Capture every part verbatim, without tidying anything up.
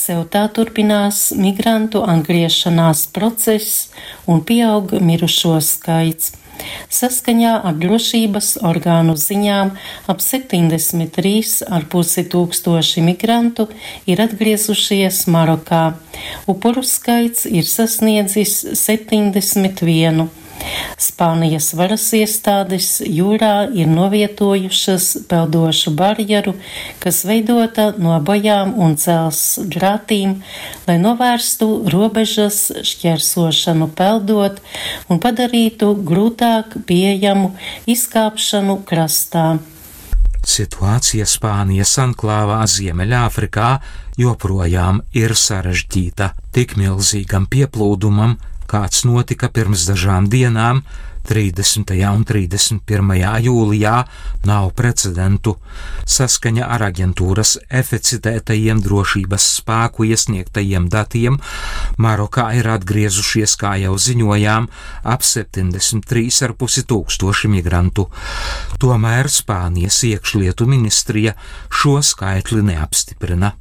Ceutā turpinās migrantu atgriešanās process un pieaug mirušo skaits. Saskaņā ar drošības orgānu ziņām ap septiņdesmit trīs ar pusi tūkstoši migrantu ir atgriezušies Marokā. Upuru skaits ir sasniedzis septiņdesmit vienu. Spānijas varas iestādes jūrā ir novietojušas peldošu barjeru, kas veidota no bojām un cels grātīm, lai novērstu robežas šķērsošanu peldot un padarītu grūtāk pieejamu izkāpšanu krastā. Situācija Spānijas anklāvā Ziemeļāfrikā joprojām ir sarežģīta. Tik milzīgam pieplūdumam, kāds notika pirms dažām dienām, trīsdesmitajā un trīsdesmit pirmajā jūlijā, nav precedentu. Saskaņa ar aģentūras F citētajiem drošības spēku iesniegtajiem datiem, Marokā ir atgriezušies, kā jau ziņojām, ap septiņdesmit trīs ar pusi tūkstoši migrantu. Tomēr Spānijas iekšlietu ministrija šo skaitli neapstiprina.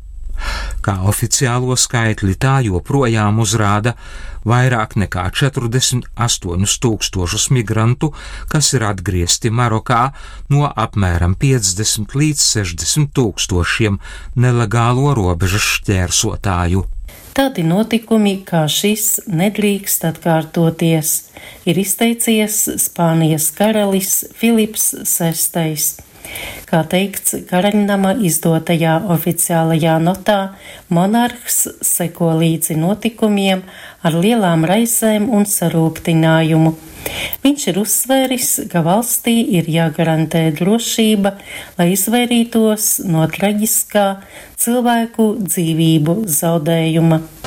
Kā oficiālo skaitli tā joprojām uzrāda vairāk nekā četrdesmit astoņus tūkstošus migrantu, kas ir atgriezti Marokā no apmēram piecdesmit līdz sešdesmit tūkstošiem nelegālo robežas šķērsotāju. Tādi notikumi kā šis nedrīkst atkārtoties, ir izteicies Spānijas karalis Filips sestais. Kā teikts karaļnama izdotajā oficiālajā notā, monarhs seko līdzi notikumiem ar lielām raizēm un sarūktinājumu. Viņš ir uzsvēris, ka valstī ir jāgarantē drošība, lai izvairītos no traģiskā cilvēku dzīvību zaudējuma.